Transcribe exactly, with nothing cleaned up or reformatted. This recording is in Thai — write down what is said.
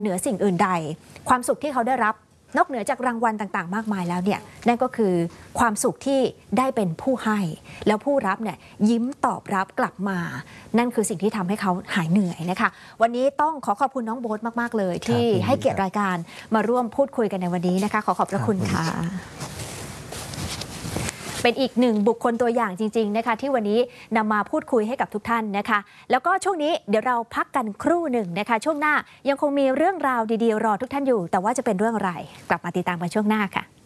เหนือสิ่งอื่นใดความสุขที่เขาได้รับนอกเหนือจากรางวัลต่างๆมากมายแล้วเนี่ยนั่นก็คือความสุขที่ได้เป็นผู้ให้แล้วผู้รับเนี่ยยิ้มตอบรับกลับมานั่นคือสิ่งที่ทำให้เขาหายเหนื่อยนะคะวันนี้ต้องขอขอบคุณน้องโบ๊ทมากๆเลยที่ให้เกียรติรายการมาร่วมพูดคุยกันในวันนี้นะคะขอขอบพระคุณค่ะเป็นอีกหนึ่งบุคคลตัวอย่างจริงๆนะคะที่วันนี้นำมาพูดคุยให้กับทุกท่านนะคะแล้วก็ช่วงนี้เดี๋ยวเราพักกันครู่หนึ่งนะคะช่วงหน้ายังคงมีเรื่องราวดีๆรอทุกท่านอยู่แต่ว่าจะเป็นเรื่องอะไรกลับมาติดตามกันช่วงหน้าค่ะ